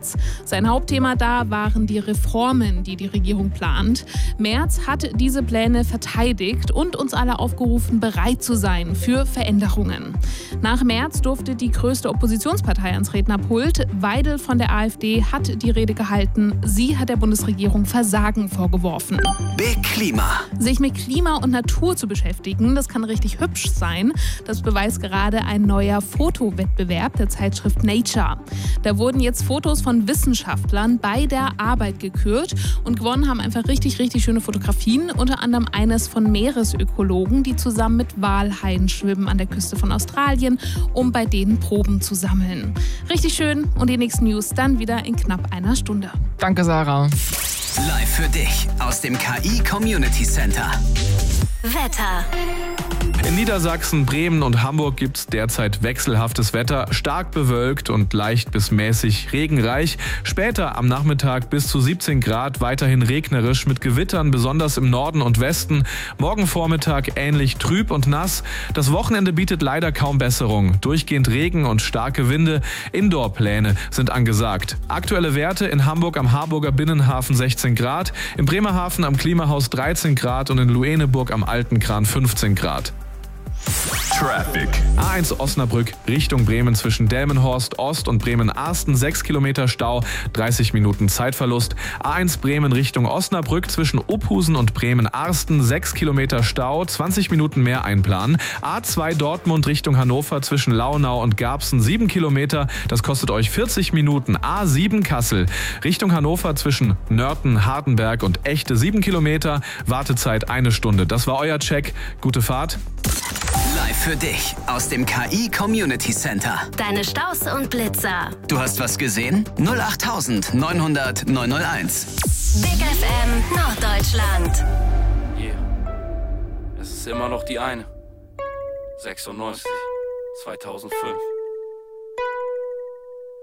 Merz. Sein Hauptthema da waren die Reformen, die die Regierung plant. Merz hat diese Pläne verteidigt und uns alle aufgerufen, bereit zu sein für Veränderungen. Nach Merz durfte die größte Oppositionspartei ans Rednerpult. Weidel von der AfD hat die Rede gehalten. Sie hat der Bundesregierung Versagen vorgeworfen. Big Klima. Sich mit Klima und Natur zu beschäftigen, das kann richtig hübsch sein. Das beweist gerade ein neuer Fotowettbewerb der Zeitschrift Nature. Da wurden jetzt Fotos von Wissenschaftlern bei der Arbeit gekürt und gewonnen haben einfach richtig schöne Fotografien. Unter anderem eines von Meeresökologen, die zusammen mit Walhaien schwimmen an der Küste von Australien, um bei denen Proben zu sammeln. Richtig schön und die nächsten News dann wieder in knapp einer Stunde. Danke, Sarah. Live für dich aus dem KI Community Center. Wetter. In Niedersachsen, Bremen und Hamburg gibt es derzeit wechselhaftes Wetter, stark bewölkt und leicht bis mäßig regenreich. Später am Nachmittag bis zu 17 Grad, weiterhin regnerisch mit Gewittern, besonders im Norden und Westen. Morgen Vormittag ähnlich trüb und nass. Das Wochenende bietet leider kaum Besserung. Durchgehend Regen und starke Winde. Indoor-Pläne sind angesagt. Aktuelle Werte in Hamburg am Harburger Binnenhafen 16 Grad, im Bremerhaven am Klimahaus 13 Grad und in Lueneburg am Alten Kran 15 Grad. Traffic. A1 Osnabrück Richtung Bremen zwischen Delmenhorst Ost und Bremen-Arsten 6 Kilometer Stau, 30 Minuten Zeitverlust. A1 Bremen Richtung Osnabrück zwischen Ophusen und Bremen-Arsten 6 Kilometer Stau, 20 Minuten mehr einplanen. A2 Dortmund Richtung Hannover zwischen Launau und Garbsen 7 Kilometer, das kostet euch 40 Minuten. A7 Kassel Richtung Hannover zwischen Nörten, Hardenberg und Echte 7 Kilometer, Wartezeit 1 Stunde. Das war euer Check. Gute Fahrt. Live für dich aus dem KI Community Center. Deine Staus und Blitzer. Du hast was gesehen? 08000 900 901. Big FM Norddeutschland. Yeah. Es ist immer noch die eine. 96. 2005.